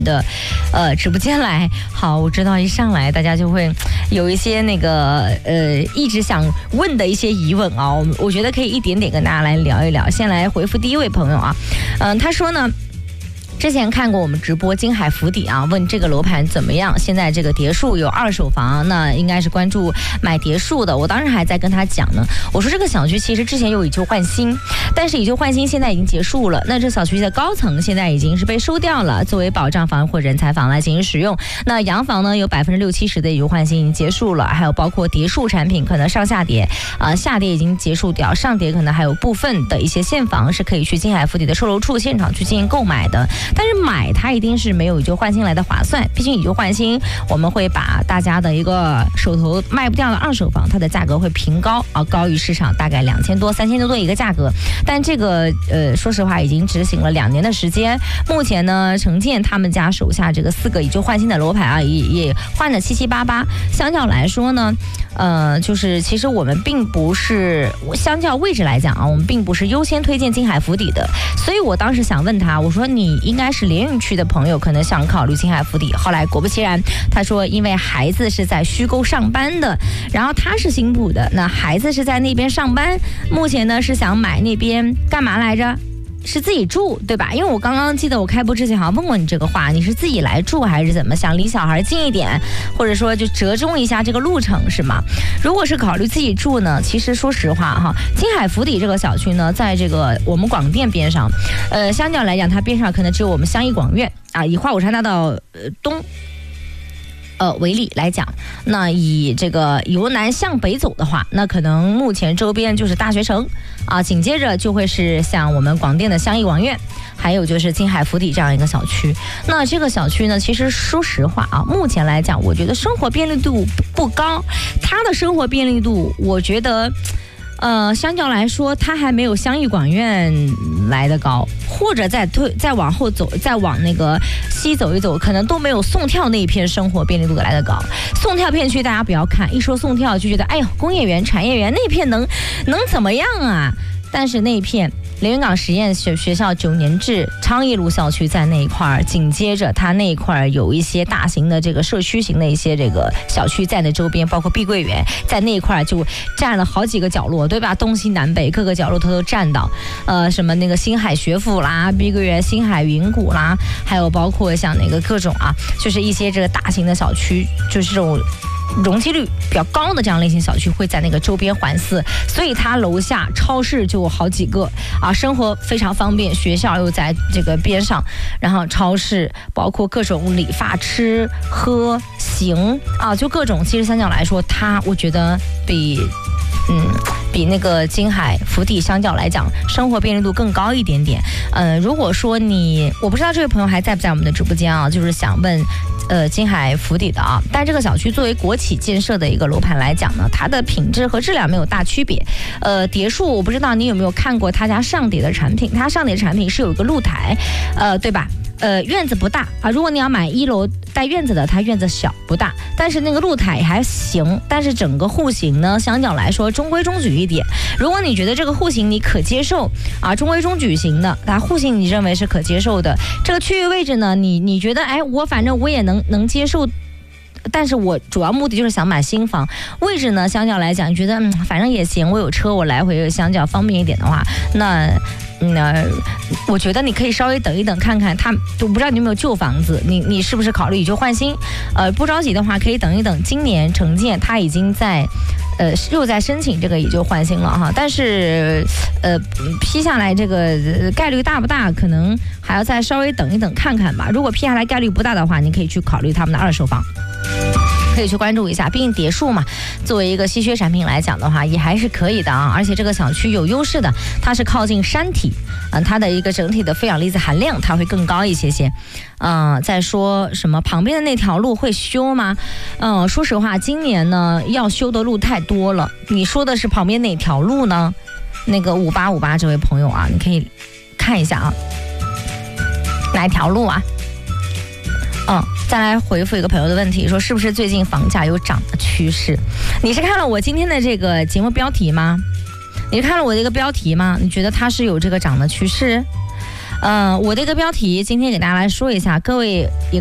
的直播间来。好，我知道一上来大家就会有一些那个一直想问的一些疑问啊，我觉得可以一点点跟大家来聊一聊。先来回复第一位朋友啊，他说呢，之前看过我们直播金海福邸啊，问这个楼盘怎么样？现在这个别墅有2手房，那应该是关注买别墅的。我当时还在跟他讲呢，我说这个小区其实之前有以旧换新，但是以旧换新现在已经结束了。那这小区的高层现在已经是被收掉了，作为保障房或人才房来进行使用。那洋房呢，有60%-70%的以旧换新已经结束了，还有包括叠墅产品可能上下叠，下叠已经结束掉，上叠可能还有部分的一些现房是可以去金海福邸的售楼处现场去进行购买的。但是买它一定是没有以旧换新来的划算，毕竟以旧换新我们会把大家的一个手头卖不掉的2手房，它的价格会平高啊，高于市场大概2000多、3000多一个价格。但这个说实话已经执行了2年的时间，目前呢，城建他们家手下这个4个以旧换新的楼盘啊，也换了7七八八。相较来说呢，就是其实我们并不是相较位置来讲啊，我们并不是优先推荐金海福邸的。所以我当时想问他，我说你应该是连云区的朋友，可能想考虑金海福邸。后来果不其然，他说因为孩子是在虚沟上班的，然后他是新浦的，那孩子是在那边上班，目前呢是想买那边干嘛来着？是自己住对吧？因为我刚刚记得我开播之前好像问过你这个话，你是自己来住还是怎么想？离小孩近一点，或者说就折中一下这个路程是吗？如果是考虑自己住呢，其实说实话哈，金海福邸这个小区呢，在这个我们广电边上，相较来讲，它边上可能只有我们湘艺广院啊，以华武山大道东。为例来讲，那以这个由南向北走的话，那可能目前周边就是大学城啊，紧接着就会是像我们广电的湘艺广院，还有就是金海福邸这样一个小区。那这个小区呢，其实说实话啊，目前来讲，我觉得生活便利度不高，它的生活便利度，我觉得。相较来说，它还没有湘艺广院来的高，或者再往后走，再往那个西走一走，可能都没有宋跳那一片生活便利度来的高。宋跳片区大家不要看，一说宋跳就觉得，哎呦，工业园、产业园那片能怎么样啊？但是那一片连云港实验学校9年制昌邑路校区在那一块儿，紧接着它那一块儿有一些大型的这个社区型的一些这个小区在那周边，包括碧桂园在那一块儿就占了好几个角落，对吧？东西南北各个角落它都占到，什么那个星海学府啦、碧桂园、星海云谷啦，还有包括像那个各种啊，就是一些这个大型的小区，就是这种。容积率比较高的这样类型小区会在那个周边环伺，所以它楼下超市就有好几个啊，生活非常方便，学校又在这个边上，然后超市包括各种理发、吃喝行啊，就各种，其实相较来说，它我觉得比那个金海福邸相较来讲，生活便利度更高一点点。如果说我不知道这位朋友还在不在我们的直播间啊，就是想问。金海福邸的啊，但这个小区作为国企建设的一个楼盘来讲呢，它的品质和质量没有大区别。叠墅我不知道你有没有看过他家上叠的产品，它上叠产品是有一个露台，对吧？院子不大啊，如果你要买1楼带院子的，它院子小不大，但是那个露台还行，但是整个户型呢，相较来说中规中矩一点。如果你觉得这个户型你可接受啊，中规中矩型的，它户型你认为是可接受的，这个区域位置呢，你觉得哎，反正我也能接受。但是我主要目的就是想买新房，位置呢相较来讲，你觉得反正也行，我有车，我来回相较方便一点的话，那我觉得你可以稍微等一等看看，我不知道你有没有旧房子，你是不是考虑以旧换新？不着急的话可以等一等，今年城建它已经在又在申请这个以旧换新了哈，但是批下来这个概率大不大，可能还要再稍微等一等看看吧。如果批下来概率不大的话，你可以去考虑他们的2手房。可以去关注一下，毕竟叠墅嘛，作为一个稀缺产品来讲的话，也还是可以的啊。而且这个小区有优势的，它是靠近山体，它的一个整体的负氧离子含量它会更高一些些。再说什么旁边的那条路会修吗？说实话，今年呢要修的路太多了。你说的是旁边哪条路呢？那个5858这位朋友啊，你可以看一下啊，哪一条路啊？再来回复一个朋友的问题，说是不是最近房价有涨的趋势？你是看了我今天的这个节目标题吗？你是看了我的一个标题吗？你觉得它是有这个涨的趋势？ 我的一个标题今天给大家来说一下，各位也